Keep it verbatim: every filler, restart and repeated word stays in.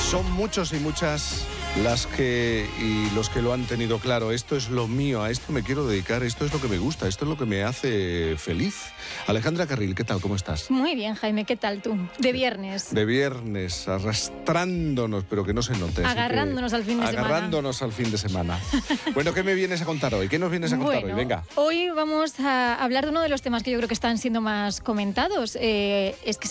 Son muchos y muchas las que y los que lo han tenido claro. Esto es lo mío, a esto me quiero dedicar, esto es lo que me gusta, esto es lo que me hace feliz. Alejandra Carril, ¿qué tal? ¿Cómo estás? Muy bien, Jaime, ¿qué tal tú? De viernes. De viernes, arrastrándonos, pero que no se note. Agarrándonos al fin de semana. Agarrándonos al fin de semana. Bueno, ¿qué me vienes a contar hoy? ¿Qué nos vienes a contar bueno, hoy? Venga. Hoy vamos a hablar de uno de los temas que yo creo que están siendo más comentados. Eh, es que